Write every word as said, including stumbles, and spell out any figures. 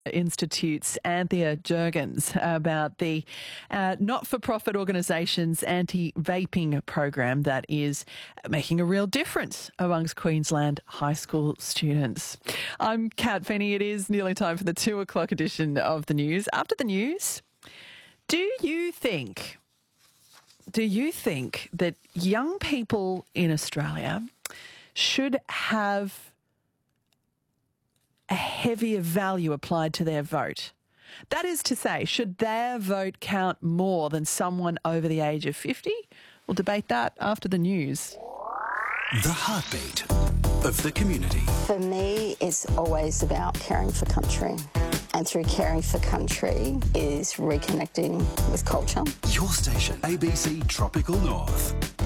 Institute's Anthea Jurgens about the uh, not-for-profit organisation's anti-vaping program that is making a real difference amongst Queensland high school students. I'm Kat Fenny. It is nearly time for the two o'clock edition of the news. After the news, do you think, do you think that young people in Australia should have a heavier value applied to their vote? That is to say, should their vote count more than someone over the age of fifty? We'll debate that after the news. The heartbeat of the community. For me, it's always about caring for country. And through caring for country is reconnecting with culture. Your station, A B C Tropical North.